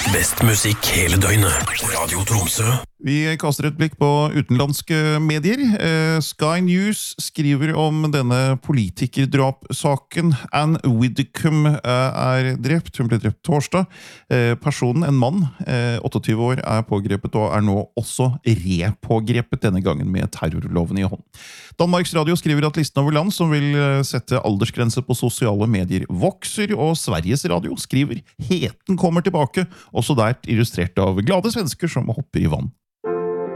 Best musikk hele døgnet. Radio Tromsø. Vi kaster et blikk på utenlandske medier. Sky News skriver om denne politikerdrapsaken. Anne Widdecombe er drept. Hun ble drept torsdag. Personen, en mann, 28 år, er pågrepet og er nå også repågrepet, denne gangen med terrorloven i hånd. Danmarks Radio skriver at listen over land som vil sette aldersgrense på sosiale medier vokser, og Sveriges Radio skriver heten kommer tilbake, også der illustrert av glade svensker som hopper i vann.